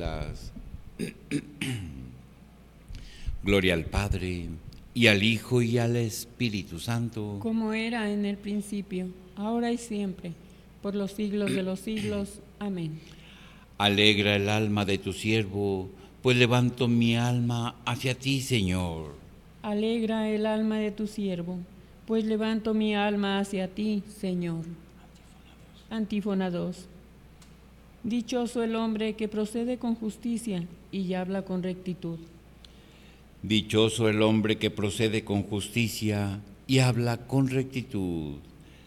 escuelas. Gloria al Padre, y al Hijo, y al Espíritu Santo. Como era en el principio, ahora y siempre, por los siglos de los siglos. Amén. Alegra el alma de tu siervo, pues levanto mi alma hacia ti, Señor. Alegra el alma de tu siervo, pues levanto mi alma hacia ti, Señor. Antífona 2. Dichoso el hombre que procede con justicia y habla con rectitud. Dichoso el hombre que procede con justicia y habla con rectitud.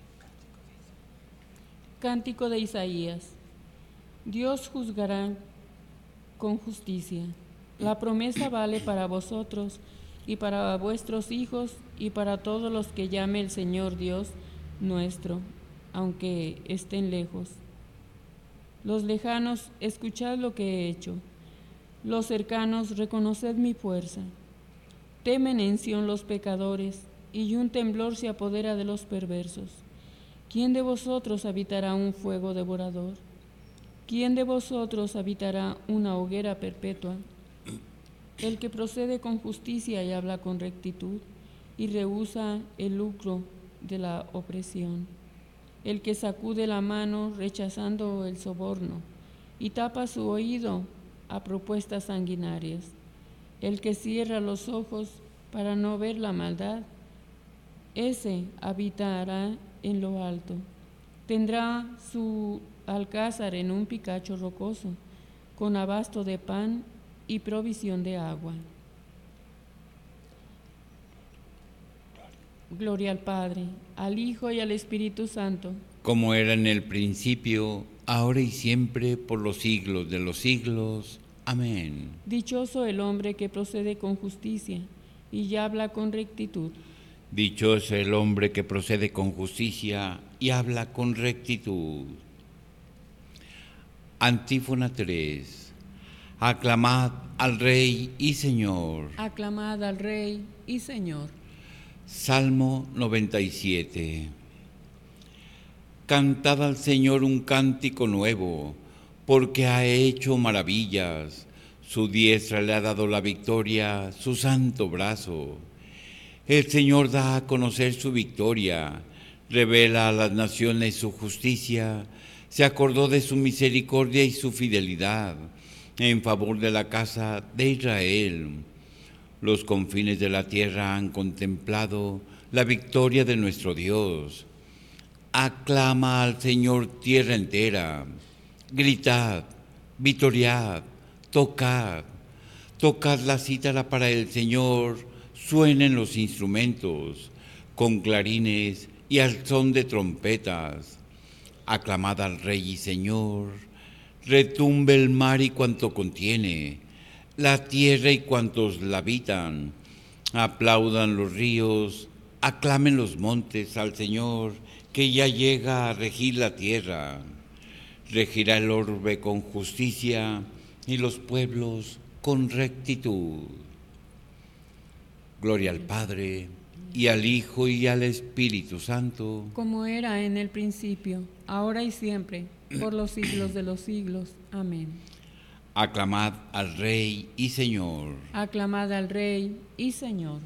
Cántico de Isaías. Dios juzgará con justicia. La promesa vale para vosotros y para vuestros hijos y para todos los que llame el Señor Dios nuestro, aunque estén lejos. Los lejanos, escuchad lo que he hecho. Los cercanos, reconoced mi fuerza. Temen en Sión los pecadores, y un temblor se apodera de los perversos. ¿Quién de vosotros habitará un fuego devorador? ¿Quién de vosotros habitará una hoguera perpetua? El que procede con justicia y habla con rectitud, y rehúsa el lucro de la opresión. El que sacude la mano rechazando el soborno, y tapa su oído a propuestas sanguinarias. El que cierra los ojos para no ver la maldad, ese habitará en lo alto. Tendrá su alcázar en un picacho rocoso, con abasto de pan y provisión de agua. Gloria al Padre, al Hijo y al Espíritu Santo. Como era en el principio, ahora y siempre, por los siglos de los siglos. Amén. Dichoso el hombre que procede con justicia y habla con rectitud. Dichoso el hombre que procede con justicia y habla con rectitud. Antífona 3. Aclamad al Rey y Señor. Aclamad al Rey y Señor. Salmo 97. Cantad al Señor un cántico nuevo, porque ha hecho maravillas. Su diestra le ha dado la victoria, su santo brazo. El Señor da a conocer su victoria, revela a las naciones su justicia, se acordó de su misericordia y su fidelidad en favor de la casa de Israel. Los confines de la tierra han contemplado la victoria de nuestro Dios. Aclama al Señor tierra entera, gritad, vitoriad, tocad, tocad la cítara para el Señor, suenen los instrumentos, con clarines y al son de trompetas. Aclamad al Rey y Señor, retumbe el mar y cuanto contiene, la tierra y cuantos la habitan. Aplaudan los ríos, aclamen los montes al Señor, que ya llega a regir la tierra. Regirá el orbe con justicia y los pueblos con rectitud. Gloria al Padre, y al Hijo, y al Espíritu Santo. Como era en el principio, ahora y siempre, por los siglos de los siglos. Amén. Aclamad al Rey y Señor. Aclamad al Rey y Señor.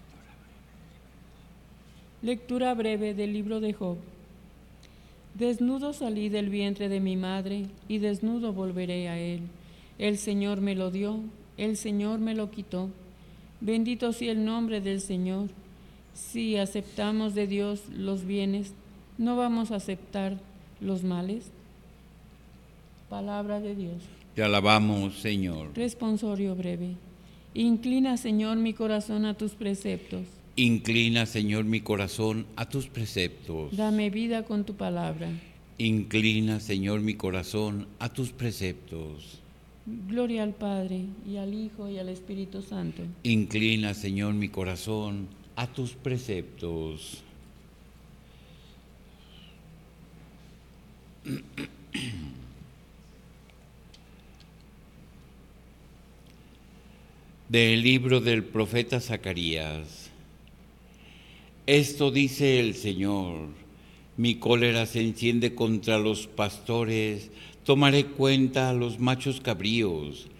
Lectura breve del libro de Job. Desnudo salí del vientre de mi madre, y desnudo volveré a él. El Señor me lo dio, el Señor me lo quitó. Bendito sea el nombre del Señor. Si aceptamos de Dios los bienes, ¿no vamos a aceptar los males? Palabra de Dios. Te alabamos, Señor. Responsorio breve. Inclina, Señor, mi corazón a tus preceptos. Inclina, Señor, mi corazón a tus preceptos. Dame vida con tu palabra. Inclina, Señor, mi corazón a tus preceptos. Gloria al Padre, y al Hijo, y al Espíritu Santo. Inclina, Señor, mi corazón a tus preceptos. Del libro del profeta Zacarías. Esto dice el Señor: Mi cólera se enciende contra los pastores, tomaré cuenta a los machos cabríos.